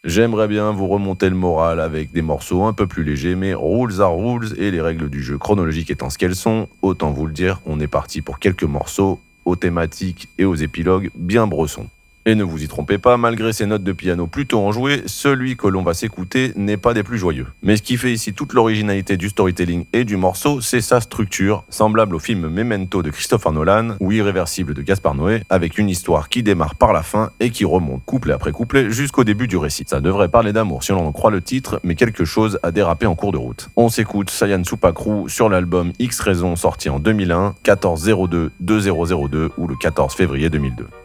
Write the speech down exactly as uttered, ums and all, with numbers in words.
J'aimerais bien vous remonter le moral avec des morceaux un peu plus légers, mais rules are rules et les règles du jeu chronologique étant ce qu'elles sont, autant vous le dire, on est parti pour quelques morceaux aux thématiques et aux épilogues bien bressons. Et ne vous y trompez pas, malgré ces notes de piano plutôt enjouées, celui que l'on va s'écouter n'est pas des plus joyeux. Mais ce qui fait ici toute l'originalité du storytelling et du morceau, c'est sa structure, semblable au film Memento de Christopher Nolan ou Irréversible de Gaspard Noé, avec une histoire qui démarre par la fin et qui remonte couplet après couplet jusqu'au début du récit. Ça devrait parler d'amour si l'on en croit le titre, mais quelque chose a dérapé en cours de route. On s'écoute Saiyan Supakru sur l'album X Raison sorti en deux mille un, quatorze zéro deux deux zéro zéro deux ou le quatorze février deux mille deux.